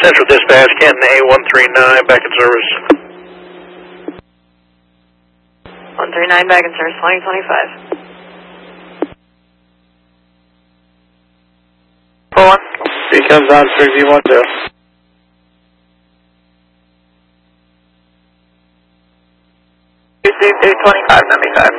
Central Dispatch, Canton A139, back in service. 139 back in service, 2025. 4-1. He comes on 3V12. Two 2575.